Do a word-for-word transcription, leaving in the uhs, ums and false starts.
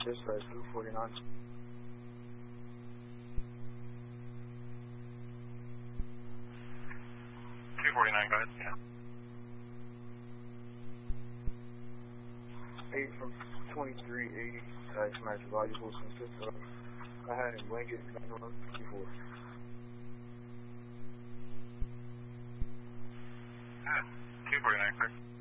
Dispatch two forty-nine. two forty-nine, go ahead, yeah. eight from twenty-three eighty, uh, smash valuables consists of a hat and blanket, nine one before. two forty-nine, correct.